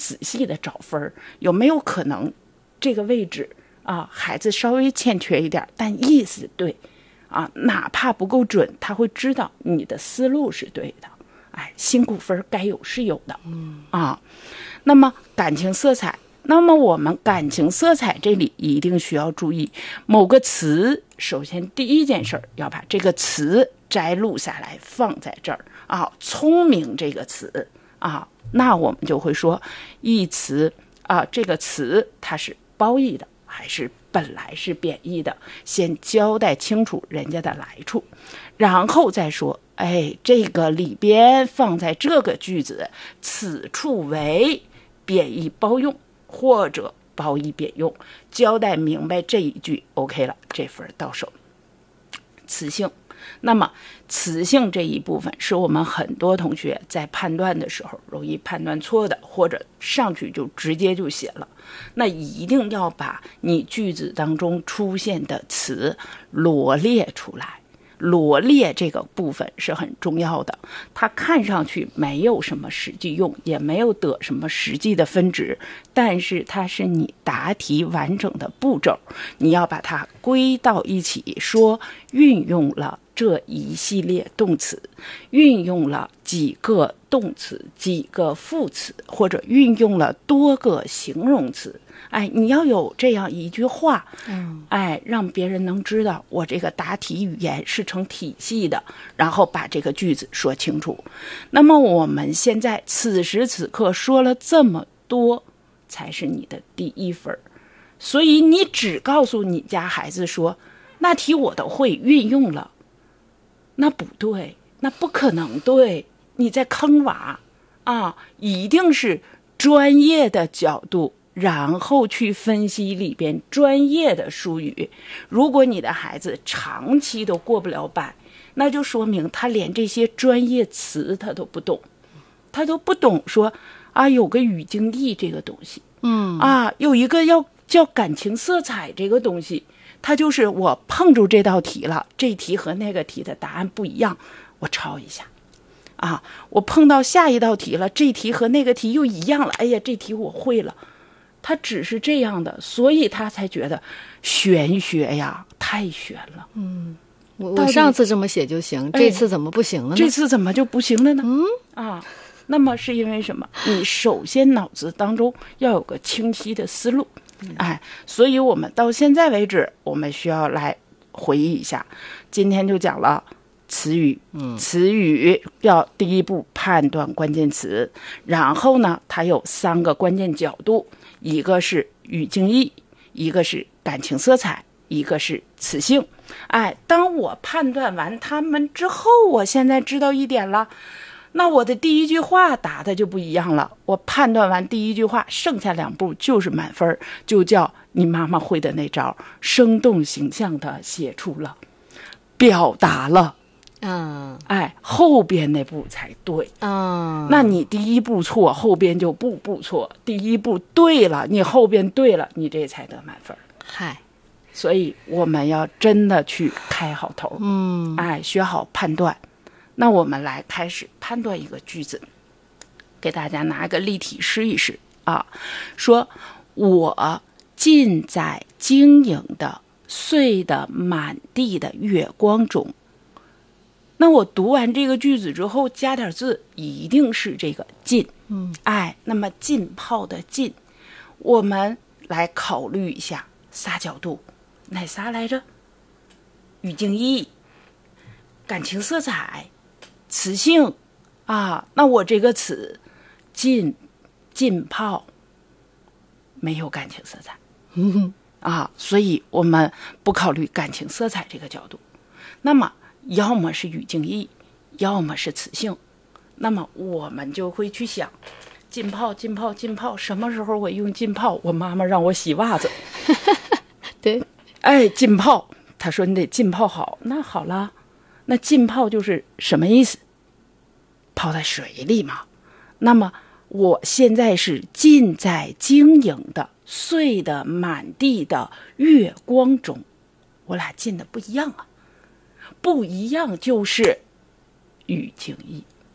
仔细的找分，有没有可能这个位置啊，孩子稍微欠缺一点，但意思对啊，哪怕不够准，他会知道你的思路是对的。哎，辛苦分该有是有的，那么感情色彩，那么我们感情色彩这里一定需要注意某个词。首先第一件事要把这个词摘录下来放在这儿啊，聪明这个词啊，那我们就会说一词啊，这个词它是褒义的还是本来是贬义的，先交代清楚人家的来处，然后再说哎，这个里边放在这个句子，此处为贬义褒用或者褒义贬用，交代明白这一句 OK 了，这分到手。词性，那么词性这一部分是我们很多同学在判断的时候容易判断错的，或者上去就直接就写了。那一定要把你句子当中出现的词罗列出来，罗列这个部分是很重要的。它看上去没有什么实际用，也没有得什么实际的分值，但是它是你答题完整的步骤，你要把它归到一起，说运用了这一系列动词，运用了几个动词，几个副词，或者运用了多个形容词。哎，你要有这样一句话，哎，让别人能知道我这个答题语言是成体系的，然后把这个句子说清楚。那么我们现在此时此刻说了这么多，才是你的第一分。所以你只告诉你家孩子说，那题我都会运用了，那不对，那不可能对，你在坑娃啊！一定是专业的角度，然后去分析里边专业的术语。如果你的孩子长期都过不了班，那就说明他连这些专业词他都不懂，他都不懂说啊，有个语境义这个东西，有一个要叫感情色彩这个东西，他就是我碰住这道题了，这题和那个题的答案不一样，我抄一下。啊，我碰到下一道题了，这题和那个题又一样了，哎呀，这题我会了。他只是这样的，所以他才觉得玄学呀，太玄了。 我上次这么写就行，这次怎么不行了呢？ 这次怎么就不行了呢？那么是因为什么？你首先脑子当中要有个清晰的思路，所以我们到现在为止，我们需要来回忆一下，今天就讲了词语，词语要第一步判断关键词，然后呢，它有3个关键角度，一个是语境义，一个是感情色彩，一个是词性。当我判断完它们之后，我现在知道一点了，那我的第一句话答的就不一样了。我判断完第一句话，剩下2步就是满分，就叫你妈妈会的那招，生动形象的写出了，表达了。后边那步才对。那你第一步错，后边就步步错；第一步对了，你后边对了，你这才得满分。所以我们要真的去开好头，学好判断。那我们来开始判断一个句子，给大家拿个例题试一试啊。说我浸在晶莹的碎得满地的月光中。那我读完这个句子之后加点字，一定是这个浸。那么浸泡的浸，我们来考虑一下仨角度，哪仨来着？语境义、感情色彩、词性那我这个词浸泡没有感情色彩，所以我们不考虑感情色彩这个角度。那么要么是语境义，要么是词性。那么我们就会去想，浸泡，什么时候我用浸泡？我妈妈让我洗袜子。 对， 浸泡，她说你得浸泡好。那好了，那浸泡就是什么意思？泡在水里嘛。那么我现在是浸在晶莹的碎的满地的月光中，我俩浸的不一样啊。不一样就是语境义。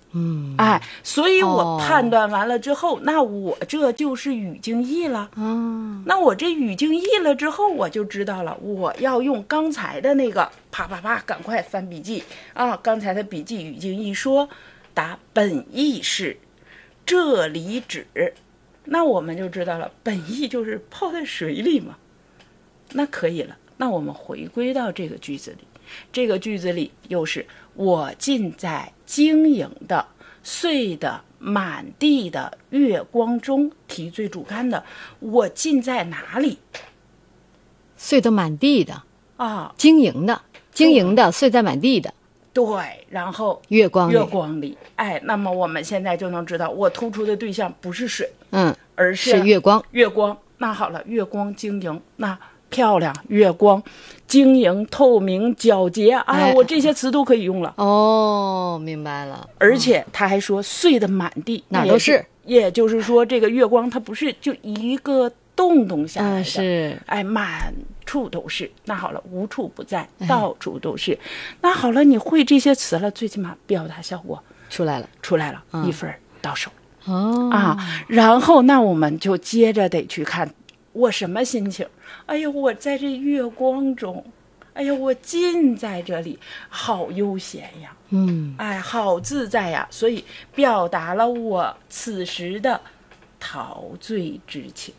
哎，所以我判断完了之后，那我这就是语境义了。那我这语境义了之后，我就知道了，我要用刚才的那个啪啪啪，赶快翻笔记啊！刚才的笔记语境义说，答本意是这里指，那我们就知道了，本意就是泡在水里嘛。那可以了，那我们回归到这个句子里，这个句子里又是我尽在晶莹的碎的满地的月光中，题最主干的我尽在哪里？ 碎得满地的啊， 晶莹的碎在满地的， 对，然后月光里，哎，那么我们现在就能知道，我突出的对象不是水，而是月光。 那好了，月光晶莹，那漂亮，月光晶莹透明皎洁啊，我这些词都可以用了。 明白了。 而且他还说碎的满地， 哪都是， 也就是说这个月光它不是就一个洞下来的， 是， 哎，满处都是。那好了，无处不在，到处都是。那好了，你会这些词了，最起码表达效果出来了，1分到手。然后那我们就接着得去看我什么心情。哎呀，我在这月光中，哎呀，我浸在这里，好悠闲呀，哎，好自在呀，所以表达了我此时的陶醉之情。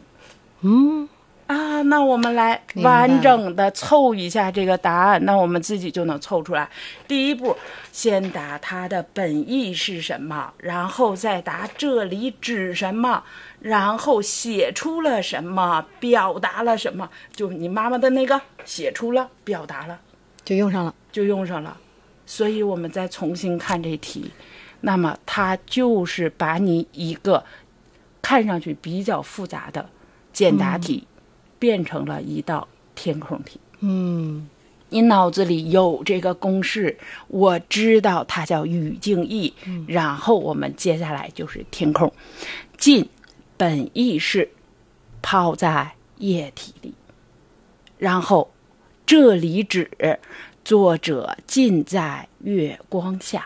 那我们来完整的凑一下这个答案，那我们自己就能凑出来。第一步，先答它的本意是什么，然后再答这里指什么，然后写出了什么，表达了什么，就你妈妈的那个写出了，表达了， 就用上了。 所以我们再重新看这题，那么它就是把你一个看上去比较复杂的简答题变成了一道填空题。你脑子里有这个公式，我知道它叫语境义，然后我们接下来就是填空。浸本意是泡在液体里，然后这里指作者浸在月光下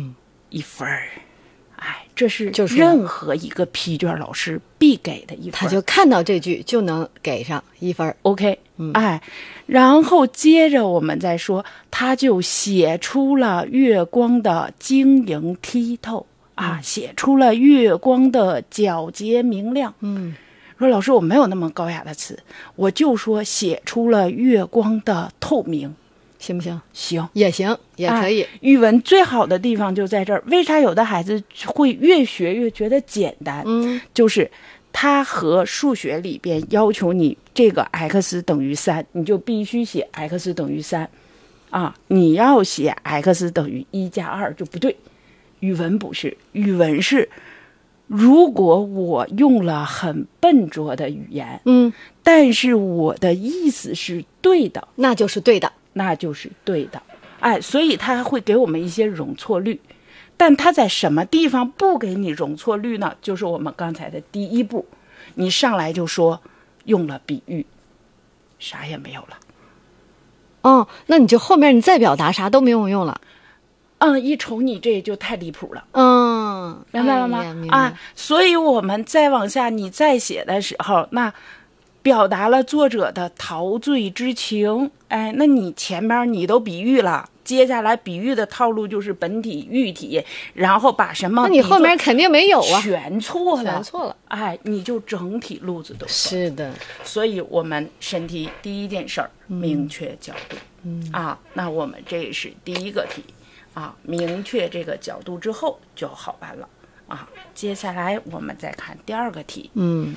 ，1分。哎，这是任何一个批卷老师必给的1分， 他就看到这句就能给上1分。 OK，哎，然后接着我们再说，他就写出了月光的晶莹剔透写出了月光的皎洁明亮。说老师，我没有那么高雅的词，我就说写出了月光的透明。 行不行？ 行， 也行，也可以。 语文最好的地方就在这儿。为啥有的孩子会越学越觉得简单？就是他和数学里边要求你这个 x 等于3，你就必须写 x 等于3你要写 x 等于1加2就不对。语文不是，语文是如果我用了很笨拙的语言，但是我的意思是对的， 那就是对的。 哎，所以他会给我们一些容错率，但他在什么地方不给你容错率呢？就是我们刚才的第一步，你上来就说用了比喻，啥也没有了。 那你就后面你再表达啥都没有用了。 一瞅你这就太离谱了。明白了吗？ 明白。 所以我们再往下，你再写的时候，那表达了作者的陶醉之情。哎，那你前面你都比喻了，接下来比喻的套路就是本体、喻体，然后把什么？ 那你后面肯定没有啊， 全错了。哎，你就整体路子都错。 是的。 所以我们审题第一件事儿，明确角度。那我们这是第一个题。明确这个角度之后就好办了。接下来我们再看第二个题。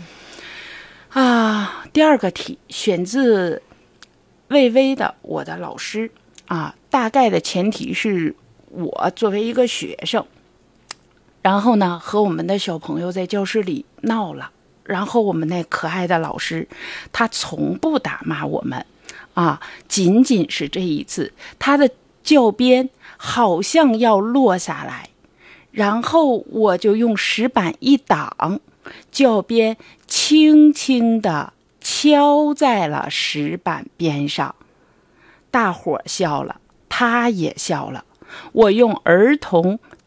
第二个题选自魏巍的《我的老师》大概的前提是我作为一个学生，然后呢和我们的小朋友在教室里闹了，然后我们那可爱的老师他从不打骂我们仅仅是这一次他的教鞭好像要落下来，然后我就用石板一挡，教鞭轻轻地敲在了石板边上。大伙笑了，他也笑了。我用儿童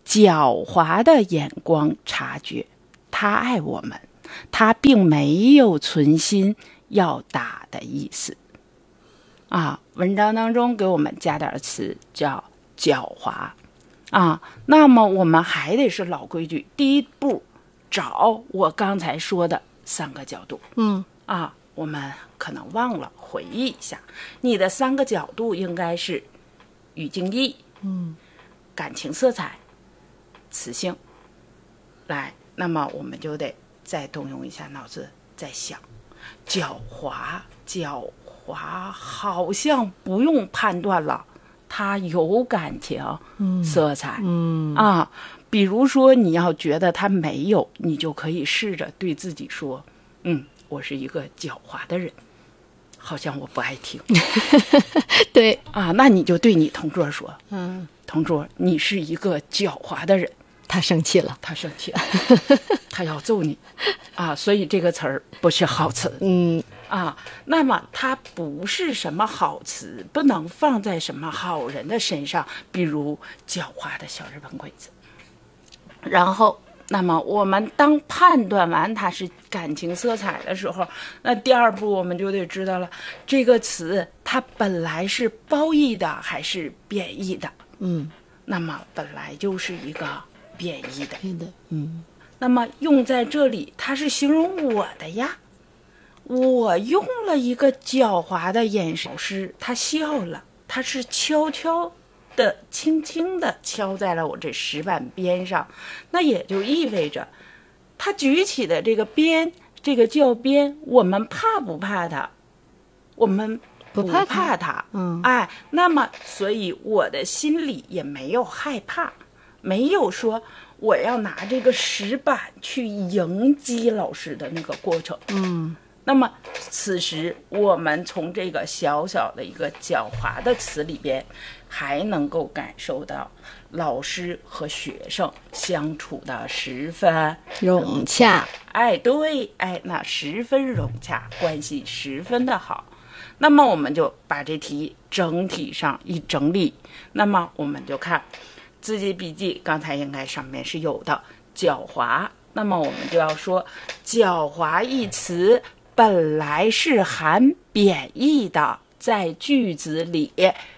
狡猾的眼光察觉，他爱我们，他并没有存心要打的意思。文章当中给我们加点词叫狡猾那么我们还得是老规矩，第一步找我刚才说的3个角度。我们可能忘了回忆一下，你的3个角度应该是语境意、感情色彩、词性。来，那么我们就得再动用一下脑子，再想，狡猾好像不用判断了，它有感情色彩。比如说你要觉得它没有，你就可以试着对自己说，我是一个狡猾的人，好像我不爱听。 对那你就对你同桌说，同桌，你是一个狡猾的人。 他生气了， 他要揍你所以这个词儿不是好词。那么它不是什么好词，不能放在什么好人的身上，比如狡猾的小日本鬼子。然后那么我们当判断完它是感情色彩的时候，那第2步我们就得知道了，这个词它本来是褒义的还是贬义的。那么本来就是一个贬义的。那么用在这里，它是形容我的呀。我用了一个狡猾的眼神，他笑了，他是悄悄的、轻轻的敲在了我这石板边上，那也就意味着他举起的这个鞭，这个教鞭，我们怕不怕他？我们不怕他。那么所以我的心里也没有害怕，没有说我要拿这个石板去迎击老师的那个过程。那么此时我们从这个小小的一个狡猾的词里边，还能够感受到老师和学生相处的十分融洽。 对，那十分融洽，关系十分的好。那么我们就把这题整体上一整理，那么我们就看自己笔记，刚才应该上面是有的狡猾。那么我们就要说，狡猾一词本来是含贬义的，在句子里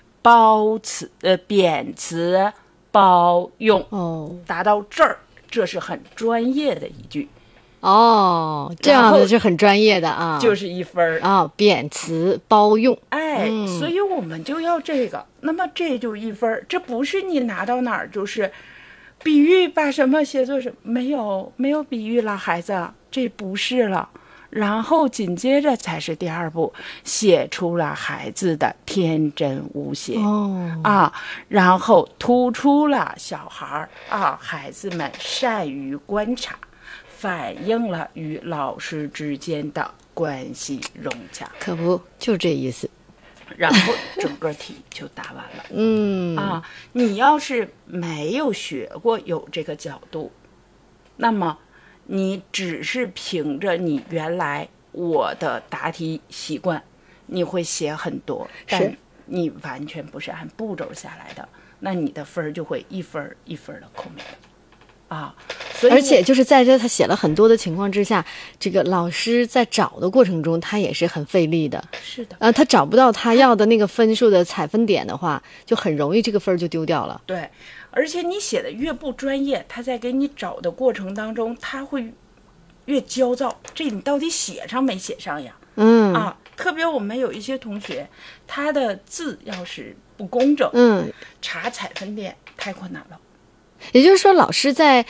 贬词包用。达到这儿，这是很专业的一句。 这样的是很专业的就是1分贬词包用。 所以我们就要这个。那么这就1分，这不是你拿到哪儿就是比喻把什么写作什么，没有比喻了，孩子，这不是了。然后紧接着才是第2步，写出了孩子的天真无邪然后突出了小孩孩子们善于观察，反映了与老师之间的关系融洽。 可不就这意思。 然后整个题就答完了。你要是没有学过有这个角度，那么你只是凭着你原来我的答题习惯，你会写很多，但你完全不是按步骤下来的，那你的分就会1分1分的扣没了所以而且就是在这他写了很多的情况之下，这个老师在找的过程中，他也是很费力的。 是的。 他找不到他要的那个分数的采分点的话，就很容易这个分就丢掉了。 对，而且你写的越不专业，他在给你找的过程当中，他会越焦躁。这你到底写上没写上呀？特别我们有一些同学，他的字要是不工整，查采分点太困难了。 也就是说，老师在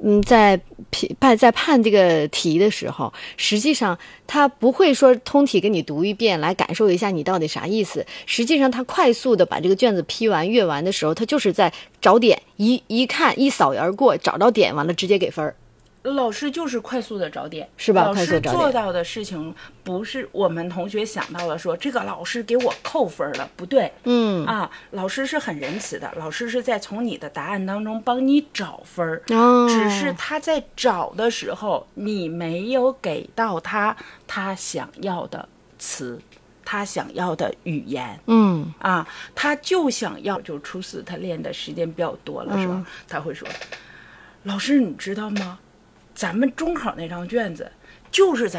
判这个题的时候，实际上他不会说通体给你读一遍来感受一下你到底啥意思。实际上他快速的把这个卷子批完阅完的时候，他就是在找点，一看一扫而过，找到点完了直接给分。 老师就是快速的找点， 是吧？ 老师做到的事情不是我们同学想到了说这个老师给我扣分了，不对。老师是很仁慈的，老师是在从你的答案当中帮你找分，只是他在找的时候你没有给到他想要的词， 他想要的语言。他就想要，就初四他练的时间比较多了，是吧？他会说：“老师，你知道吗？咱们中考那张卷子就是在